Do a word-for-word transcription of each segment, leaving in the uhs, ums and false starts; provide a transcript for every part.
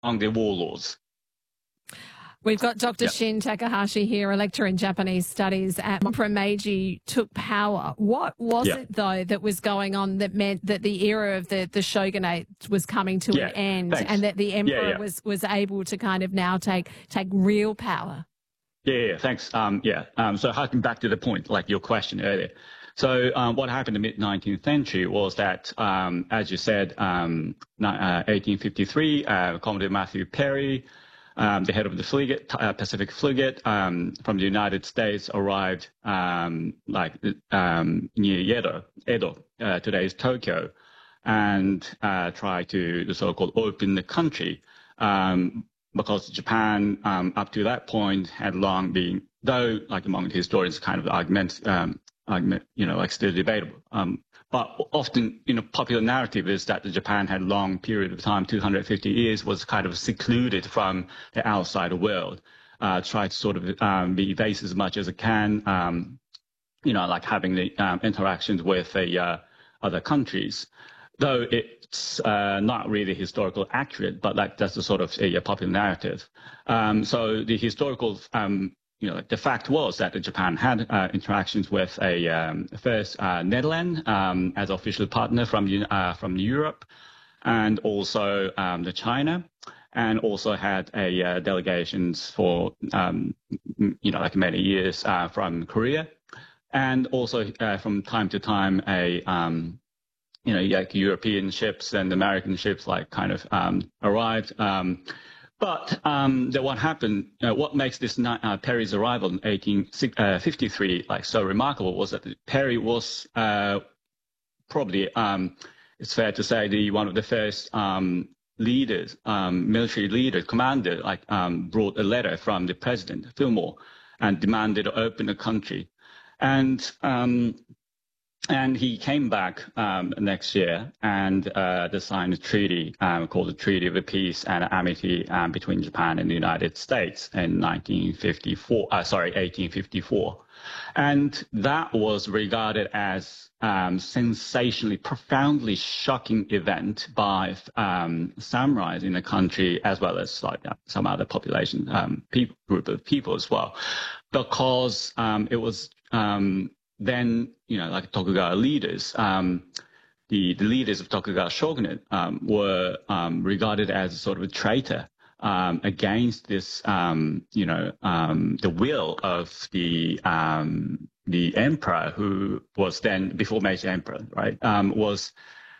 the warlords. We've got Doctor Yeah. Shin Takahashi here, a lecturer in Japanese studies at Emperor Meiji took power. What was Yeah. it, though, that was going on that meant that the era of the, the shogunate was coming to Yeah, an end thanks. and that the emperor yeah. was, was able to kind of now take take real power? Yeah, yeah, thanks. Um, yeah, um, so harking back to the point, like your question earlier. So um, what happened in the mid-nineteenth century was that, um, as you said, um, uh, eighteen fifty-three, uh, Commodore Matthew Perry, um, the head of the frigate, uh, Pacific frigate um, from the United States, arrived um, like um, near Edo, Edo uh, today's Tokyo, and uh, tried to the so-called open the country. Um, because Japan, um, up to that point, had long been, though, like among the historians, kind of argument, um, argument, you know, like still debatable. Um, but often, you know, popular narrative is that Japan had long period of time, two hundred fifty years, was kind of secluded from the outside world, uh, tried to sort of um, be evasive as much as it can, um, you know, like having the um, interactions with the uh, other countries. Though it's uh, not really historical accurate, but like that's the sort of a, a popular narrative. Um, so the historical, um, you know, the fact was that Japan had uh, interactions with a um, first uh, Netherlands um, as official partner from uh, from Europe, and also um, the China, and also had a uh, delegations for um, you know like many years uh, from Korea, and also uh, from time to time a um, you know, like European ships and American ships like kind of um, arrived. Um, but um, the, what happened, uh, what makes this uh, Perry's arrival in eighteen fifty-three like so remarkable was that Perry was uh, probably, um, it's fair to say, the one of the first um, leaders, um, military leader, commander, like um, brought a letter from the president, Fillmore, and demanded to open the country. And um, And he came back um, next year and uh, signed a treaty um, called the Treaty of Peace and Amity um, between Japan and the United States in nineteen fifty-four. Uh, sorry, eighteen fifty-four, and that was regarded as um, sensationally, profoundly shocking event by um, samurais in the country as well as like some other population um, people, group of people as well, because um, it was. Um, Then, you know, like Tokugawa leaders, um, the, the leaders of Tokugawa shogunate um, were um, regarded as sort of a traitor um, against this, um, you know, um, the will of the um, the emperor, who was then, before Meiji Emperor, right, um, was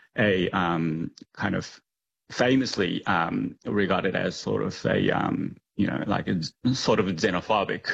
a um, kind of famously um, regarded as sort of a, um, you know, like a sort of xenophobic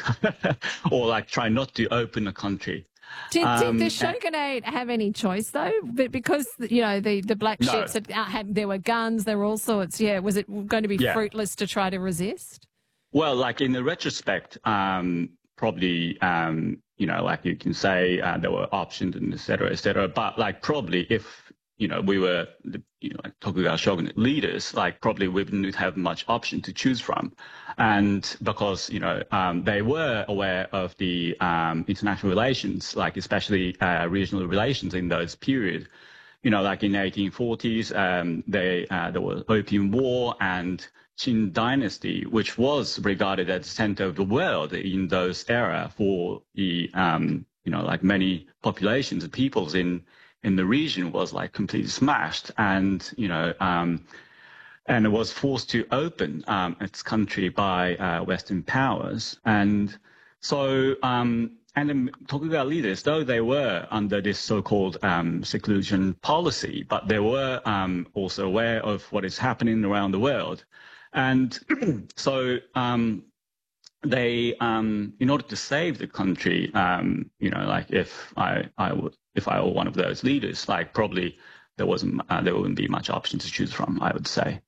or like try not to open the country. Did, Um, did the shogunate have any choice, though? But because, you know, the, the black No. ships had, had, there were guns, there were all sorts. Yeah, was it going to be Yeah. fruitless to try to resist? Well, like in the retrospect, um, probably, um, you know, like you can say uh, there were options and et cetera, et cetera. But like probably if, you know, we were, the, you know, like Tokugawa shogunate leaders, like probably we wouldn't have much option to choose from. And because, you know, um, they were aware of the um, international relations, like especially uh, regional relations in those periods. You know, like in the eighteen forties, um, they, uh, there was Opium War and Qing Dynasty, which was regarded as the center of the world in those era for the, um, you know, like many populations and peoples in in the region was like completely smashed, and you know, um, and it was forced to open um, its country by uh, Western powers, and so um, and the Tokugawa leaders, though they were under this so-called um, seclusion policy, but they were um, also aware of what is happening around the world, and so. Um, They, um, in order to save the country, um, you know, like if I, I would, if I were one of those leaders, like probably there wasn't, uh, there wouldn't be much option to choose from, I would say.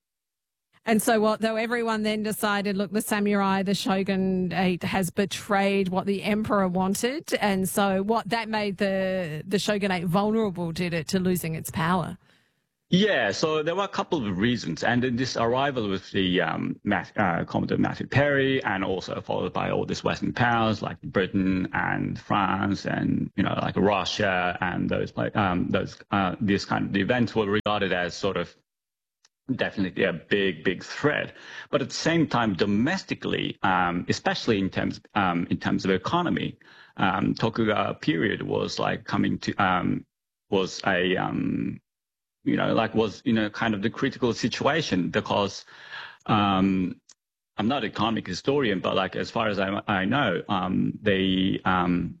And so what, though everyone then decided, look, the samurai, the shogun uh, has betrayed what the emperor wanted. And so what that made the, the shogunate vulnerable, did it, to losing its power? Yeah, so there were a couple of reasons, and then this arrival with the um, Matt, uh, Commodore Matthew Perry, and also followed by all these Western powers like Britain and France, and you know like Russia, and those like um, those uh, these kind of events were regarded as sort of definitely a big, big threat. But at the same time, domestically, um, especially in terms um, in terms of economy, um, Tokugawa period was like coming to um, was a um, you know like was you know kind of the critical situation because um, I'm not an economic historian, but like as far as I, I know, um, they um,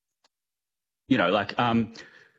you know like um,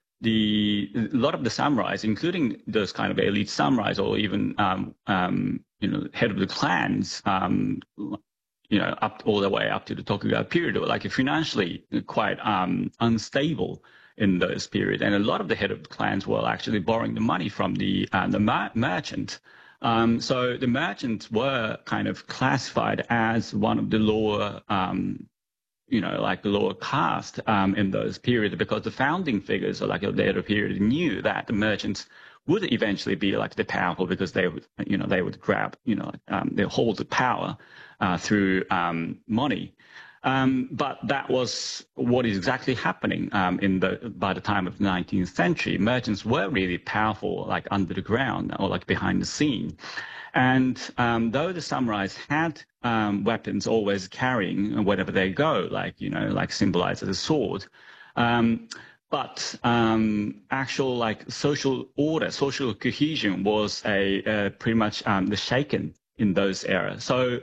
the a lot of the samurais, including those kind of elite samurais, or even um, um, you know head of the clans, um, you know up all the way up to the Tokugawa period, were like financially quite um, unstable in those periods, and a lot of the head of the clans were actually borrowing the money from the uh, the mer- merchant. Um, so the merchants were kind of classified as one of the lower um, you know, like the lower caste um, in those periods, because the founding figures of like a later period knew that the merchants would eventually be like the powerful, because they would, you know, they would grab, you know, um, they hold the power uh, through um, money. Um, but that was what is exactly happening um, in the by the time of the nineteenth century. Merchants were really powerful, like under the ground or like behind the scene. And um, though the samurais had um, weapons always carrying wherever they go, like, you know, like symbolized as a sword, um, but um, actual like social order, social cohesion was a uh, pretty much um, the shaken in those eras. So,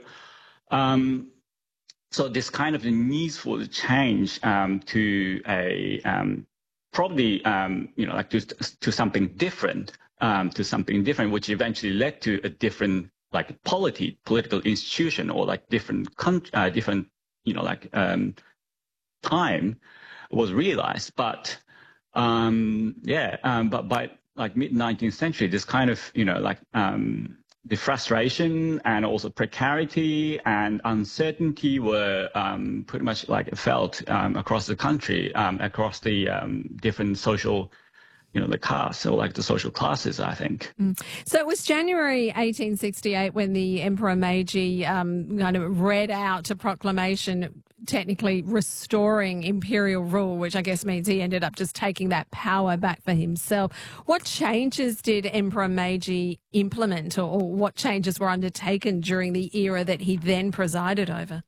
um, so this kind of need for the change um, to a um, probably um, you know like to to something different. Um, to something different, which eventually led to a different like polity, political institution, or like different country, uh, different you know like um, time was realized. But um, yeah, um, but by like mid nineteenth century, this kind of you know like um, the frustration and also precarity and uncertainty were um, pretty much like felt um, across the country, um, across the um, different social. You know, the caste, or like the social classes, I think. Mm. So it was January eighteen sixty-eight when the Emperor Meiji um, kind of read out a proclamation technically restoring imperial rule, which I guess means he ended up just taking that power back for himself. What changes did Emperor Meiji implement, or, or what changes were undertaken during the era that he then presided over?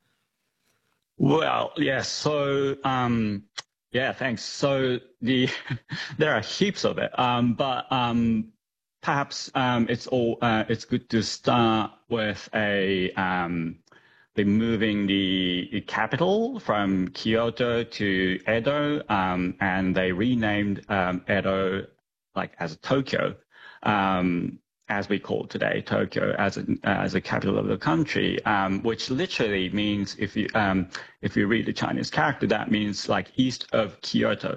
Well, yes. So, um, yeah, thanks. So the there are heaps of it, um, but um, perhaps um, it's all uh, it's good to start with a um, the moving the, the capital from Kyoto to Edo, um, and they renamed um, Edo like as Tokyo. Um, as we call today, Tokyo, as a, as a capital of the country, um, which literally means, if you um, if you read the Chinese character, that means like east of Kyoto.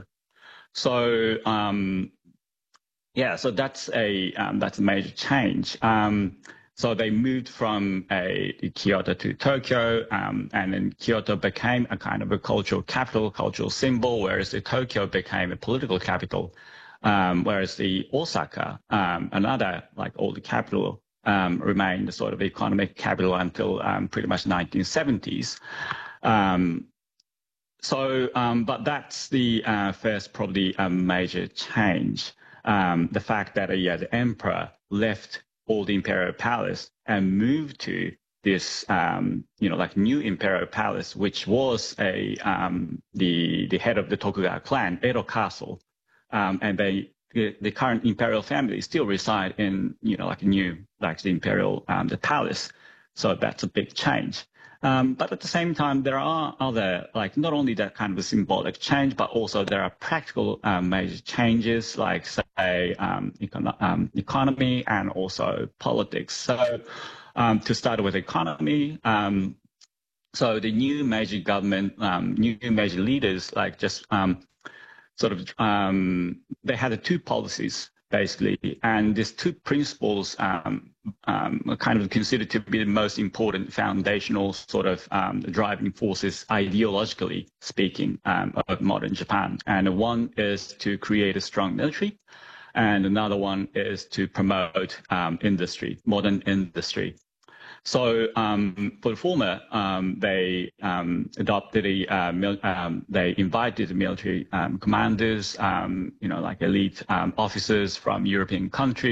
So um, yeah, so that's a um, that's a major change. Um, so they moved from a Kyoto to Tokyo, um, and then Kyoto became a kind of a cultural capital, cultural symbol, whereas the Tokyo became a political capital. Um, whereas the Osaka, um, another like older capital, um, remained the sort of economic capital until um, pretty much nineteen seventies. Um, so, um, but that's the uh, first probably a major change. Um, the fact that uh, yeah, the emperor left all the imperial palace and moved to this, um, you know, like new imperial palace, which was a um, the the head of the Tokugawa clan, Edo Castle. Um, and they, the, the current imperial family still reside in, you know, like a new, like the imperial, um, the palace. So that's a big change. Um, but at the same time, there are other, like not only that kind of a symbolic change, but also there are practical um, major changes, like say um, econ- um, economy and also politics. So um, to start with economy, um, so the new major government, um, new major leaders, like just um, sort of um, they had two policies basically, and these two principles um, um, are kind of considered to be the most important foundational sort of um, driving forces, ideologically speaking, um, of modern Japan. And one is to create a strong military, and another one is to promote um, industry, modern industry. So um, for the former, um, they um, adopted a, uh, mil- um, they invited military um, commanders, um, you know, like elite um, officers from European countries.